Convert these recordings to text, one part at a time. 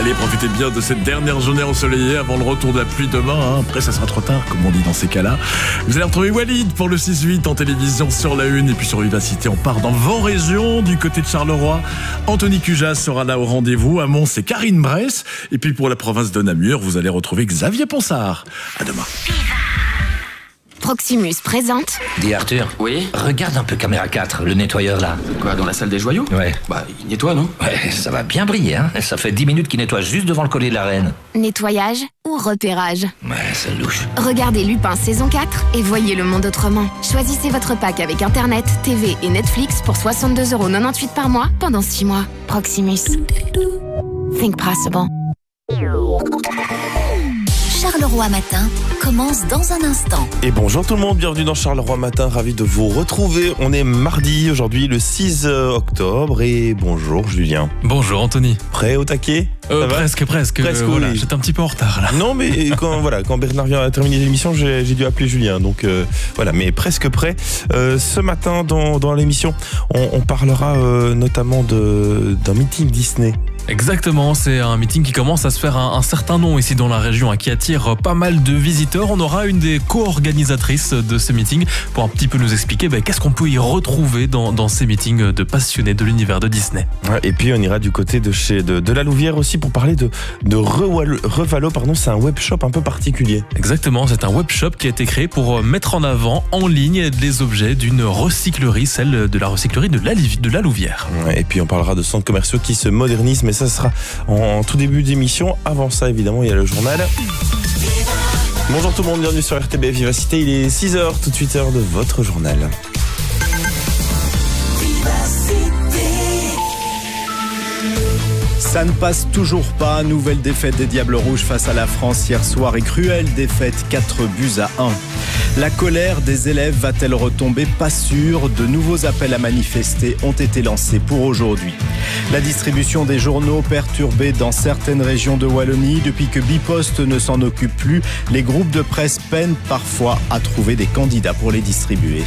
Allez, profitez bien de cette dernière journée ensoleillée avant le retour de la pluie demain. Après, ça sera trop tard, comme on dit dans ces cas-là. Vous allez retrouver Walid pour le 6-8 en télévision sur la Une. Et puis sur Vivacité, on part dans vos régions. Du côté de Charleroi, Anthony Cujas sera là au rendez-vous. À Mons, c'est Karine Bress. Et puis pour la province de Namur, vous allez retrouver Xavier Ponsard. À demain. Proximus présente. Dis Arthur. Oui. Regarde un peu caméra 4, le nettoyeur là. Quoi, dans la salle des joyaux? Ouais. Bah, il nettoie, non? Ouais, ça va bien briller, hein. Ça fait 10 minutes qu'il nettoie juste devant le collier de la reine. Nettoyage ou repérage? Ouais, c'est louche. Regardez Lupin saison 4 et voyez le monde autrement. Choisissez votre pack avec Internet, TV et Netflix pour 62,98€ par mois pendant 6 mois. Proximus. Think possible. Charleroi Matin commence dans un instant. Et bonjour tout le monde, bienvenue dans Charleroi Matin, ravi de vous retrouver. On est mardi, aujourd'hui le 6 octobre et bonjour Julien. Bonjour Anthony. Prêt au taquet? Presque. Voilà, oui. j'étais un petit peu en retard là. Non mais quand Bernard vient à terminer l'émission, j'ai dû appeler Julien, donc voilà, mais presque prêt. Ce matin dans l'émission, on parlera notamment d'un meeting Disney. Exactement, c'est un meeting qui commence à se faire un certain nom ici dans la région, qui attire pas mal de visiteurs. On aura une des co-organisatrices de ce meeting pour un petit peu nous expliquer qu'est-ce qu'on peut y retrouver dans ces meetings de passionnés de l'univers de Disney. Et puis on ira du côté de la Louvière aussi pour parler de Revalo, c'est un webshop un peu particulier. Exactement, c'est un webshop qui a été créé pour mettre en avant en ligne les objets d'une recyclerie, celle de la recyclerie de la Louvière. Et puis on parlera de centres commerciaux qui se modernisent, mais ça sera en tout début d'émission. Avant ça, évidemment, il y a le journal. Bonjour tout le monde, bienvenue sur RTBF Vivacité. Il est 6h, tout de suite heure de votre journal. Ça ne passe toujours pas. Nouvelle défaite des Diables Rouges face à la France hier soir et cruelle défaite 4-1. La colère des élèves va-t-elle retomber? Pas sûr. De nouveaux appels à manifester ont été lancés pour aujourd'hui. La distribution des journaux perturbée dans certaines régions de Wallonie. Depuis que Bipost ne s'en occupe plus, les groupes de presse peinent parfois à trouver des candidats pour les distribuer.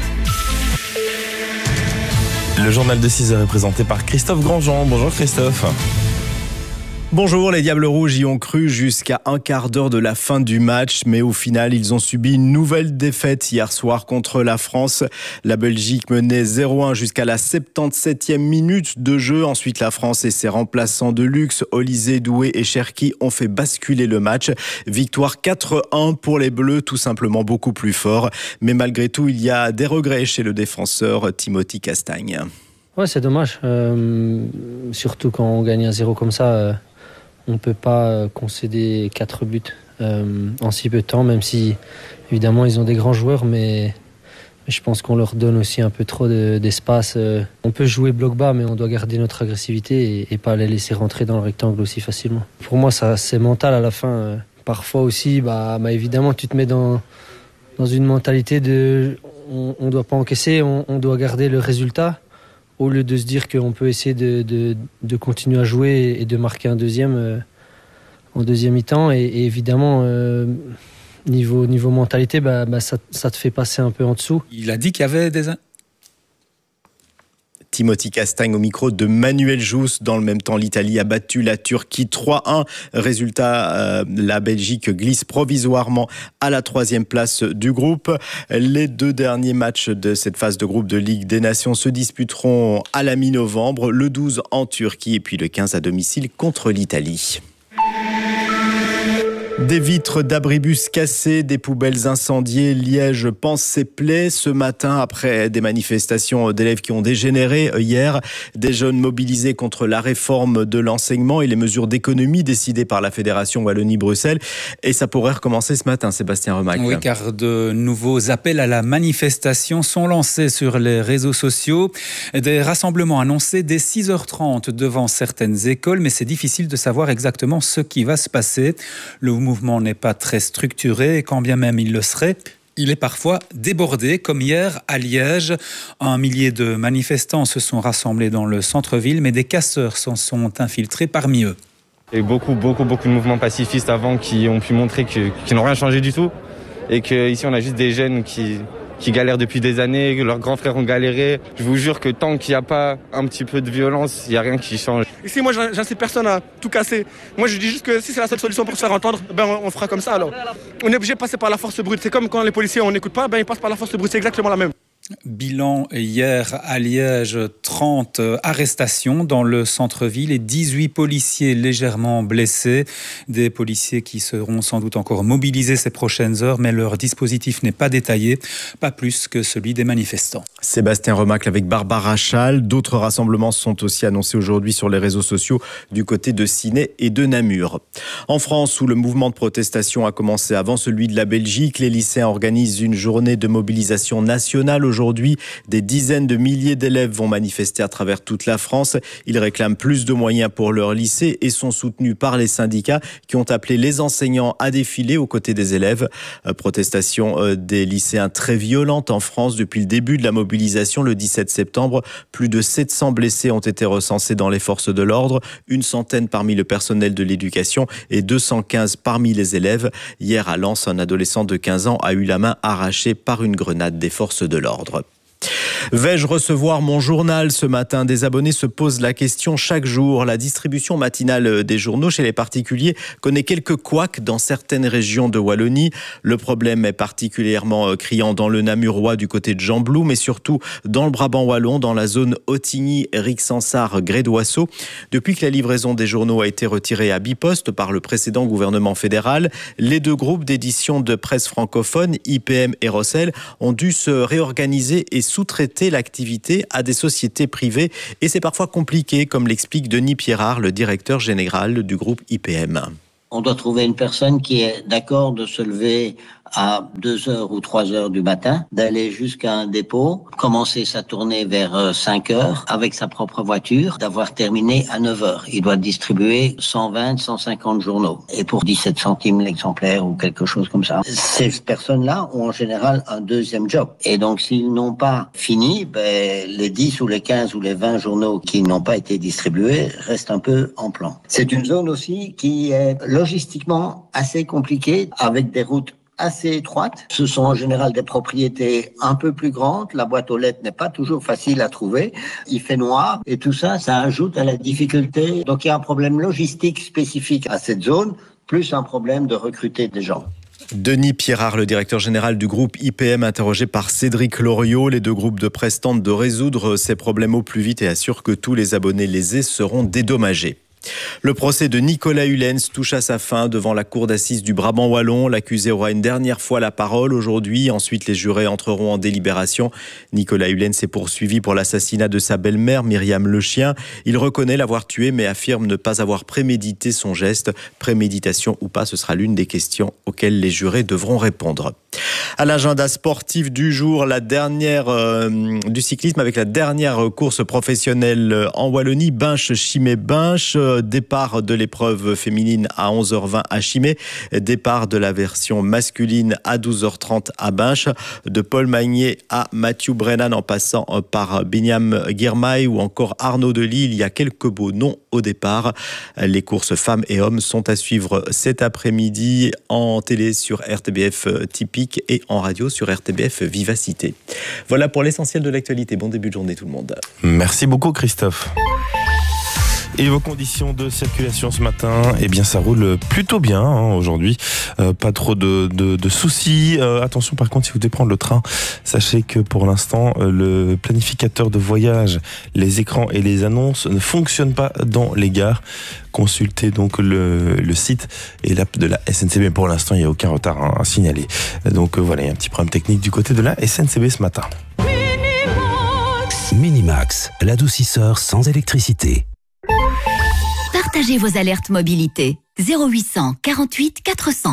Le journal de 6h est présenté par Christophe Grandjean. Bonjour Christophe. Bonjour, les Diables Rouges y ont cru jusqu'à un quart d'heure de la fin du match, mais au final, ils ont subi une nouvelle défaite hier soir contre la France. La Belgique menait 0-1 jusqu'à la 77e minute de jeu. Ensuite, la France et ses remplaçants de luxe, Olysée, Doué et Cherki, ont fait basculer le match. Victoire 4-1 pour les Bleus, tout simplement beaucoup plus fort. Mais malgré tout, il y a des regrets chez le défenseur Timothy Castagne. Ouais, c'est dommage. Surtout quand on gagne 1-0 comme ça. On ne peut pas concéder 4 buts en si peu de temps, même si évidemment ils ont des grands joueurs, mais je pense qu'on leur donne aussi un peu trop d'espace. On peut jouer bloc bas, mais on doit garder notre agressivité et pas les laisser rentrer dans le rectangle aussi facilement. Pour moi, ça c'est mental à la fin. Parfois aussi, évidemment, tu te mets dans une mentalité de on ne doit pas encaisser, on doit garder le résultat. Au lieu de se dire qu'on peut essayer de continuer à jouer et de marquer un deuxième en deuxième mi-temps. Et évidemment, niveau mentalité, ça te fait passer un peu en dessous. Il a dit qu'il y avait des... Timothy Castagne au micro de Manuel Jousse. Dans le même temps, l'Italie a battu la Turquie 3-1. Résultat, la Belgique glisse provisoirement à la 3e place du groupe. Les 2 derniers matchs de cette phase de groupe de Ligue des Nations se disputeront à la mi-novembre, le 12 en Turquie et puis le 15 à domicile contre l'Italie. Des vitres d'abribus cassées, des poubelles incendiées, Liège pense ses plaies. Ce matin, après des manifestations d'élèves qui ont dégénéré hier, des jeunes mobilisés contre la réforme de l'enseignement et les mesures d'économie décidées par la Fédération Wallonie-Bruxelles. Et ça pourrait recommencer ce matin, Sébastien Remac. Oui, car de nouveaux appels à la manifestation sont lancés sur les réseaux sociaux. Des rassemblements annoncés dès 6h30 devant certaines écoles, mais c'est difficile de savoir exactement ce qui va se passer. Le mouvement n'est pas très structuré et quand bien même il le serait, il est parfois débordé, comme hier à Liège. 1 millier de manifestants se sont rassemblés dans le centre-ville, mais des casseurs s'en sont infiltrés parmi eux. Il y a eu beaucoup de mouvements pacifistes avant qui ont pu montrer qu'ils n'ont rien changé du tout et qu'ici on a juste des jeunes qui qui galèrent depuis des années, que leurs grands frères ont galéré. Je vous jure que tant qu'il n'y a pas un petit peu de violence, il n'y a rien qui change. Ici, moi, j'incite personne à tout casser. Moi, je dis juste que si c'est la seule solution pour se faire entendre, on fera comme ça alors. On est obligé de passer par la force brute. C'est comme quand les policiers, on n'écoute pas, ils passent par la force brute. C'est exactement la même. Bilan hier à Liège, 30 arrestations dans le centre-ville et 18 policiers légèrement blessés. Des policiers qui seront sans doute encore mobilisés ces prochaines heures, mais leur dispositif n'est pas détaillé, pas plus que celui des manifestants. Sébastien Remacle avec Barbara Schall. D'autres rassemblements sont aussi annoncés aujourd'hui sur les réseaux sociaux du côté de Ciney et de Namur. En France, où le mouvement de protestation a commencé avant celui de la Belgique, les lycéens organisent une journée de mobilisation nationale. Aujourd'hui, des dizaines de milliers d'élèves vont manifester à travers toute la France. Ils réclament plus de moyens pour leur lycée et sont soutenus par les syndicats qui ont appelé les enseignants à défiler aux côtés des élèves. Protestation des lycéens très violente en France depuis le début de la mobilisation le 17 septembre. Plus de 700 blessés ont été recensés dans les forces de l'ordre, une centaine parmi le personnel de l'éducation et 215 parmi les élèves. Hier à Lens, un adolescent de 15 ans a eu la main arrachée par une grenade des forces de l'ordre. Vais-je recevoir mon journal ce matin ? Des abonnés se posent la question chaque jour. La distribution matinale des journaux chez les particuliers connaît quelques couacs dans certaines régions de Wallonie. Le problème est particulièrement criant dans le Namurois du côté de Gembloux, mais surtout dans le Brabant wallon, dans la zone Ottigny-Rixensart-Grédoisseau. Depuis que la livraison des journaux a été retirée à Biposte par le précédent gouvernement fédéral, les deux groupes d'édition de presse francophone, IPM et Rossel, ont dû se réorganiser et sous-traiter l'activité à des sociétés privées. Et c'est parfois compliqué, comme l'explique Denis Pierrard, le directeur général du groupe IPM. On doit trouver une personne qui est d'accord de se lever à 2h ou 3h du matin, d'aller jusqu'à un dépôt, commencer sa tournée vers 5h avec sa propre voiture, d'avoir terminé à 9h. Il doit distribuer 120, 150 journaux. Et pour 17 centimes l'exemplaire ou quelque chose comme ça. Ces personnes-là ont en général un deuxième job. Et donc s'ils n'ont pas fini, les 10 ou les 15 ou les 20 journaux qui n'ont pas été distribués restent un peu en plan. C'est une zone aussi qui est logistiquement assez compliquée avec des routes assez étroites. Ce sont en général des propriétés un peu plus grandes. La boîte aux lettres n'est pas toujours facile à trouver. Il fait noir et tout ça, ça ajoute à la difficulté. Donc il y a un problème logistique spécifique à cette zone, plus un problème de recruter des gens. Denis Pierrard, le directeur général du groupe IPM, interrogé par Cédric Loriot. Les deux groupes de presse tentent de résoudre ces problèmes au plus vite et assurent que tous les abonnés lésés seront dédommagés. Le procès de Nicolas Hulens touche à sa fin devant la cour d'assises du Brabant wallon. L'accusé aura une dernière fois la parole aujourd'hui. Ensuite, les jurés entreront en délibération. Nicolas Hulens est poursuivi pour l'assassinat de sa belle-mère, Myriam Lechien. Il reconnaît l'avoir tué, mais affirme ne pas avoir prémédité son geste. Préméditation ou pas, ce sera l'une des questions auxquelles les jurés devront répondre. À l'agenda sportif du jour, la dernière du cyclisme avec la dernière course professionnelle en Wallonie, Binche-Chimay-Binche. Départ de l'épreuve féminine à 11h20 à Chimay. Départ de la version masculine à 12h30 à Binche. De Paul Magnier à Mathieu Brennan en passant par Binyam Girmay ou encore Arnaud Delis. Il y a quelques beaux noms au départ. Les courses femmes et hommes sont à suivre cet après-midi en télé sur RTBF Typique et en radio sur RTBF Vivacité. Voilà pour l'essentiel de l'actualité. Bon début de journée tout le monde. Merci beaucoup Christophe. Et vos conditions de circulation ce matin, eh bien ça roule plutôt bien aujourd'hui. Pas trop de soucis. Attention par contre, si vous devez prendre le train, sachez que pour l'instant, le planificateur de voyage, les écrans et les annonces ne fonctionnent pas dans les gares. Consultez donc le site et l'app de la SNCB. Mais pour l'instant, il n'y a aucun retard à signaler. Donc voilà, il y a un petit problème technique du côté de la SNCB ce matin. Minimax, l'adoucisseur sans électricité. Partagez vos alertes mobilité. 0800 48 400.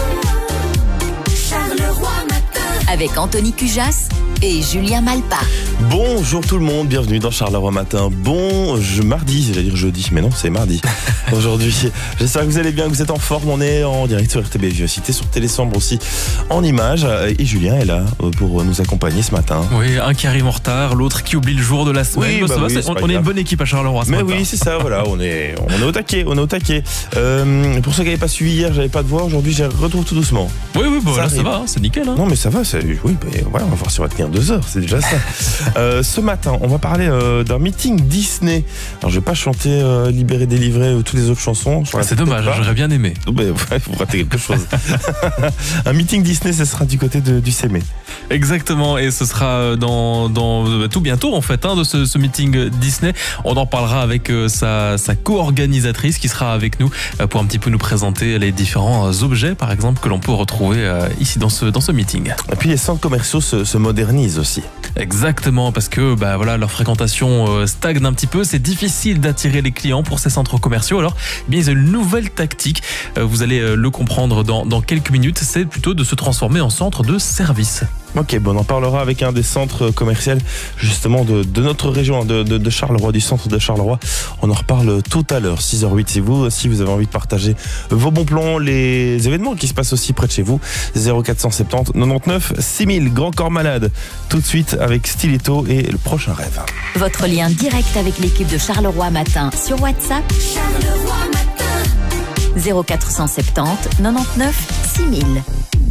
Avec Anthony Cujas et Julien Malpa. Bonjour tout le monde, bienvenue dans Charleroi Matin. Mardi, j'allais dire jeudi, mais non, c'est mardi. Aujourd'hui, j'espère que vous allez bien, que vous êtes en forme. On est en direct sur RTB Vivacité, sur Télésambre aussi en images. Et Julien est là pour nous accompagner ce matin. Oui, un qui arrive en retard, l'autre qui oublie le jour de la semaine. Oui, on est une bonne équipe à Charleroi ce matin. Oui, c'est ça, voilà, on est au taquet, pour ceux qui n'avaient pas suivi hier, j'avais pas de voix, aujourd'hui je retrouve tout doucement. Oui, ça va, c'est nickel. Non mais ça va, voilà, on va voir si on va tenir 2 heures, c'est déjà ça. Ce matin, on va parler d'un meeting Disney. Alors je vais pas chanter Libéré, délivré ou toutes les autres chansons. C'est dommage, j'aurais bien aimé. Vous ratez quelque chose. Un meeting Disney, ce sera du côté du CME. Exactement, et ce sera dans tout bientôt en fait de ce meeting Disney. On en parlera avec sa co-organisatrice qui sera avec nous pour un petit peu nous présenter les différents objets par exemple que l'on peut retrouver ici dans ce meeting. Et puis les centres commerciaux se modernisent aussi. Exactement, parce que leur fréquentation stagne un petit peu, c'est difficile d'attirer les clients pour ces centres commerciaux. Alors, bien, ils ont une nouvelle tactique, vous allez le comprendre dans quelques minutes, c'est plutôt de se transformer en centre de service. Ok, on en parlera avec un des centres commerciaux justement de notre région, de Charleroi, du centre de Charleroi. On en reparle tout à l'heure, 6h08. Si vous avez envie de partager vos bons plans, les événements qui se passent aussi près de chez vous, 0470 99 6000, Grand Corps Malade. Tout de suite avec Stiletto et le prochain rêve. Votre lien direct avec l'équipe de Charleroi Matin sur WhatsApp. Charleroi Matin. 0470 99 6000.